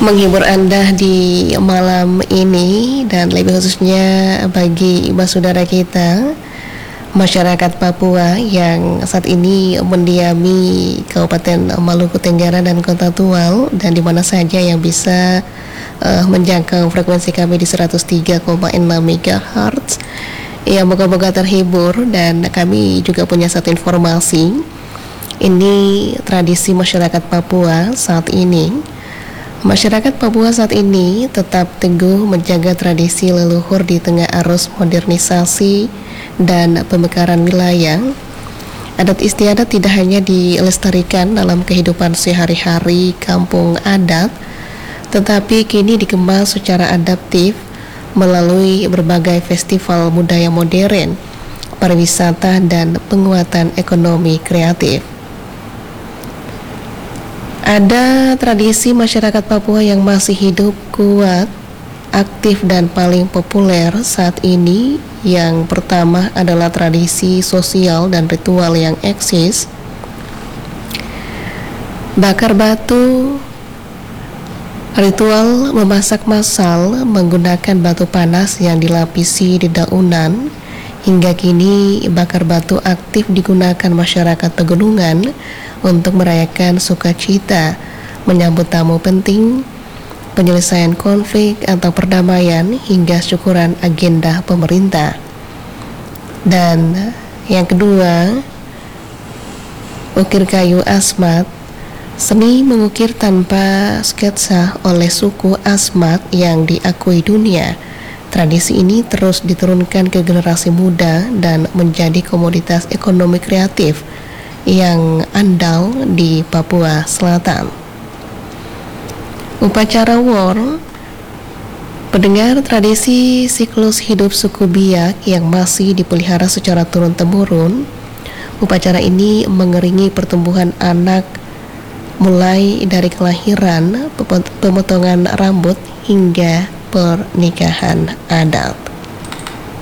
menghibur Anda di malam ini, dan lebih khususnya bagi saudara kita masyarakat Papua yang saat ini mendiami Kabupaten Maluku Tenggara dan Kota Tual, dan di mana saja yang bisa menjangkau frekuensi kami di 103,6 MHz. Ya, moga-moga terhibur. Dan kami juga punya satu informasi. Ini tradisi masyarakat Papua saat ini. Masyarakat Papua saat ini tetap teguh menjaga tradisi leluhur di tengah arus modernisasi dan pemekaran wilayah. Adat istiadat tidak hanya dilestarikan dalam kehidupan sehari-hari kampung adat, tetapi kini dikemas secara adaptif melalui berbagai festival budaya modern, pariwisata, dan penguatan ekonomi kreatif. Ada tradisi masyarakat Papua yang masih hidup, kuat, aktif, dan paling populer saat ini. Yang pertama adalah tradisi sosial dan ritual yang eksis. Bakar batu, ritual memasak massal menggunakan batu panas yang dilapisi dedaunan. Hingga kini bakar batu aktif digunakan masyarakat pegunungan untuk merayakan sukacita, menyambut tamu penting, penyelesaian konflik atau perdamaian, hingga syukuran agenda pemerintah. Dan yang kedua, ukir kayu Asmat, seni mengukir tanpa sketsa oleh suku Asmat yang diakui dunia. Tradisi ini terus diturunkan ke generasi muda dan menjadi komoditas ekonomi kreatif yang andal di Papua Selatan. Upacara Wor, pendengar, tradisi siklus hidup suku Biak yang masih dipelihara secara turun-temurun. Upacara ini mengiringi pertumbuhan anak mulai dari kelahiran, pemotongan rambut, hingga pernikahan adat.